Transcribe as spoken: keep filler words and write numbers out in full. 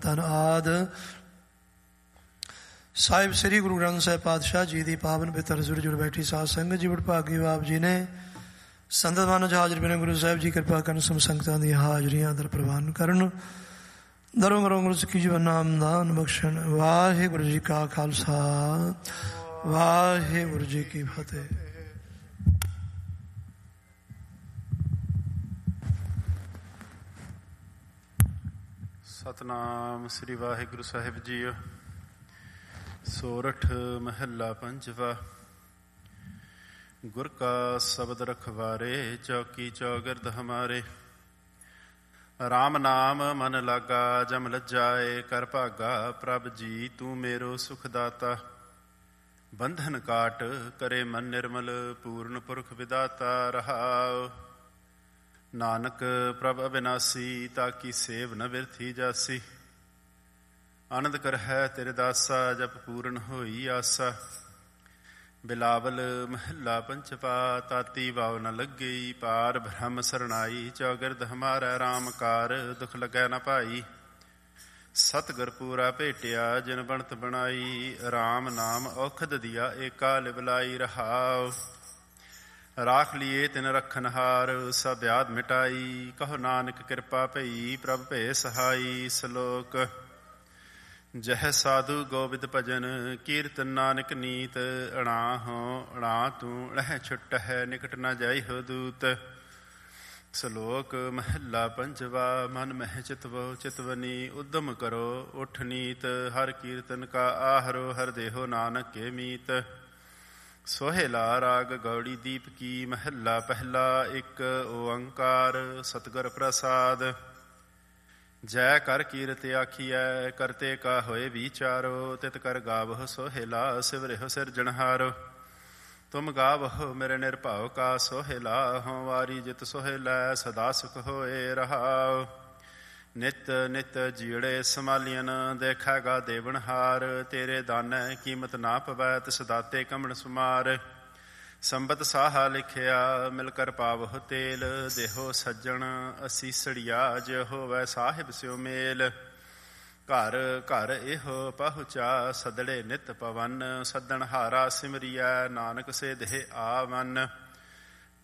ਧੰਨ ਆਦ ਸਾਹਿਬ ਸ੍ਰੀ ਗੁਰੂ ਗ੍ਰੰਥ ਸਾਹਿਬ ਪਾਤਸ਼ਾਹ ਜੀ ਦੀ ਪਾਵਨ ਪਿੱਤਰ ਸੁਰ ਜੁੜ ਬੈਠੀ ਸਾਧ ਸੰਗਤ ਜੀ ਵਡਭਾਗੀ ਬਾਪ ਜੀ ਨੇ ਸੰਗਤ ਮਾਨਜ ਹਾਜ਼ਰ ਬਣੇ। ਗੁਰੂ ਸਾਹਿਬ ਜੀ ਕਿਰਪਾ ਕਰਨ ਸਮ ਸੰਗਤਾਂ ਦੀਆਂ ਹਾਜ਼ਰੀਆਂ ਦਰ ਪ੍ਰਵਾਨ ਕਰਨ। ਦਰੋਂ ਗਰੋਂ ਗੁਰੂ ਸਿੱਖੀ ਜੀਵਨ ਨਾਮ ਦਾਨ ਬਖਸ਼ਣ। ਵਾਹਿਗੁਰੂ ਜੀ ਕਾ ਖਾਲਸਾ ਵਾਹਿਗੁਰੂ ਜੀ ਕੀ ਫਤਿਹ। ਸਤਨਾਮ ਸ੍ਰੀ ਵਾਹਿਗੁਰੂ ਸਾਹਿਬ ਜੀ। ਸੋਰਠ ਮਹੱਲਾ ਪੰਜਵਾ। ਗੁਰ ਕਾ ਸ਼ਬਦ ਰਖਵਾਰੇ ਚੌਕੀ ਚੌਗਿਰਦ ਹਮਾਰੇ। ਰਾਮ ਨਾਮ ਮਨ ਲਾਗਾ ਜਮ ਲੱਜਾਏ ਕਰ ਭਾਗਾ ਪ੍ਰਭ ਜੀ ਤੂੰ ਮੇਰੋ ਸੁਖ ਦਾਤਾ। ਬੰਧਨ ਕਾਟ ਕਰੇ ਮਨ ਨਿਰਮਲ ਪੂਰਨ ਪੁਰਖ ਵਿਦਾਤਾ ਰਹਾਉ। ਨਾਨਕ ਪ੍ਰਭ ਅਬਿਨਾਸੀ ਤਾਕੀ ਸੇਵ ਨ ਬਿਰਥੀ ਜਾਸੀ। ਆਨੰਦ ਕਰ ਹੈ ਤੇਰੇ ਦਾਸਾ ਜਪ ਪੂਰਨ ਹੋਈ ਆਸਾ। ਬਿਲਾਵਲ ਮਹੱਲਾ ਪੰਚਵਾ। ਤਾਤੀ ਵਾਵ ਨ ਲੱਗੀ ਪਾਰ ਬ੍ਰਹਮ ਸਰਣਾਈ। ਚੌਗਿਰਦ ਹਮਾਰਾ ਰਾਮ ਕਾਰ ਦੁਖ ਲੱਗੈ ਨ ਭਾਈ। ਸਤਿਗੁਰ ਪੂਰਾ ਭੇਟਿਆ ਜਿਨ ਬਣਤ ਬਣਾਈ। ਰਾਮ ਨਾਮ ਔਖਦ ਦੀਆ ਏਕਾ ਲਿਵਲਾਈ ਰਹਾਉ। ਰਾਖ ਲੀਏ ਤਿਨ ਰਖਨਹਾਰ ਸਭ ਬਿਆਦ ਮਿਟਾਈ। ਕਹੋ ਨਾਨਕ ਕਿਰਪਾ ਭਈ ਪ੍ਰਭ ਭੇ ਸਹਾਈ। ਸਲੋਕ। ਜਹ ਸਾਧੂ ਗੋਬਿੰਦ ਭਜਨ ਕੀਰਤਨ ਨਾਨਕ ਨੀਤ। ਅਣਾ ਹੋ ਅਣਾ ਤੂੰ ਅਣਹਿ ਛੁੱਟ ਹੈ ਨਿਕਟ ਨਾ ਜਾਈ ਹੋ ਦੂਤ। ਸਲੋਕ ਮਹੱਲਾ ਪੰਜਵਾ। ਮਨ ਮਹਿ ਚਿਤਵੋ ਚਿਤਵਨੀ ਉਦਮ ਕਰੋ ਉਠ ਨੀਤ। ਹਰ ਕੀਰਤਨ ਕਾ ਆਹਰੋ ਹਰ ਦੇਹੋ ਨਾਨਕ ਕੇ ਮੀਤ। ਸੋਹੇਲਾ ਰਾਗ ਗੌੜੀ ਦੀਪ ਕੀ। ਮਹੱਲਾ ਪਹਿਲਾ। ਇੱਕ ਓੰਕਾਰ ਸਤਿਗੁਰ ਪ੍ਰਸਾਦ। ਜੈ ਕਰ ਕੀਰਤ ਆਖੀਐ ਕਰਤੇ ਕਾ ਹੋਏ ਵਿਚਾਰੋ। ਤਿਤ ਕਰ ਗਾਵਹੁ ਸੋਹੇਲਾ ਸਿਵਰਿਹੁ ਸਿਰਜਣਹਾਰੋ। ਤੁਮ ਗਾਵਹੁ ਮੇਰੇ ਨਿਰਭਉ ਕਾ ਸੋਹੇਲਾ। ਹਉ ਵਾਰੀ ਜਿਤ ਸੋਹੇਲਾ ਸਦਾ ਸੁਖ ਹੋਏ ਰਹਾਉ। ਨਿਤ ਨਿਤ ਜੀੜੇ ਸਮਾਲੀਅਨ ਦੇਖੈਗਾ ਦੇਵਨਹਾਰ। ਤੇਰੇ ਦਾਨੈ ਕੀਮਤ ਨਾ ਪਵੈ ਤਿਸ ਦਾਤੇ ਕਮਣ ਸੁਮਾਰ। ਸੰਬਤ ਸਾਹਾ ਲਿਖਿਆ ਮਿਲ ਕਰ ਪਾਵਹੁ ਤੇਲ। ਦੇਹੋ ਸੱਜਣ ਅਸੀਸੜੀਆ ਜੇ ਹੋਵੈ ਸਾਹਿਬ ਸਿਉ ਮੇਲ। ਘਰ ਘਰ ਇਹੋ ਪਹੁੰਚਾ ਸਦੜੇ ਨਿਤ ਪਵਨ। ਸੱਦਣ ਹਾਰਾ ਸਿਮਰੀਐ ਨਾਨਕ ਸੇ ਦੇਹ ਆਵਨ।